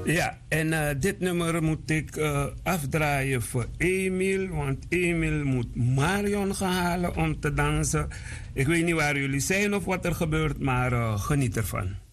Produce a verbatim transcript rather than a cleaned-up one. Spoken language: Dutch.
Ja, en uh, dit nummer moet ik uh, afdraaien voor Emil, want Emil moet Marion gaan halen om te dansen. Ik weet niet waar jullie zijn of wat er gebeurt, maar uh, geniet ervan.